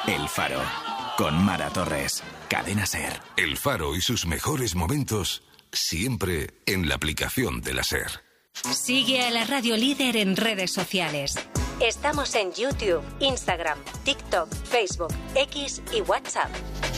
El Faro, con Mara Torres, Cadena SER. El Faro y sus mejores momentos, siempre en la aplicación de la SER. Sigue a la radio líder en redes sociales. Estamos en YouTube, Instagram, TikTok, Facebook, X y WhatsApp.